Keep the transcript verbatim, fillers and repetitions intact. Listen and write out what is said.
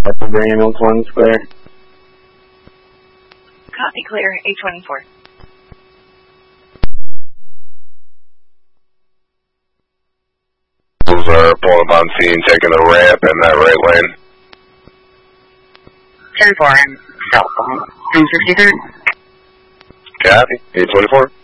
Upper ambulance one's clear. Copy, clear, eight twenty-four. Those are pulling up on scene, taking the ramp in that right lane. ten four, cell phone. three sixty-third. Copy, eight twenty-four.